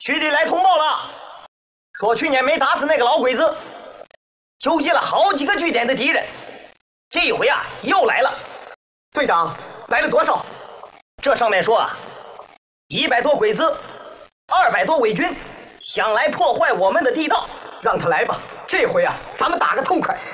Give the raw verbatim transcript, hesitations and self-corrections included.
区里来通报了，说去年没打死那个老鬼子，纠集了好几个据点的敌人，这一回啊又来了。 队长，来了多少？ 这上面说啊，一百多鬼子，二百多伪军，想来破坏我们的地道。 让他来吧，这回啊，咱们打个痛快。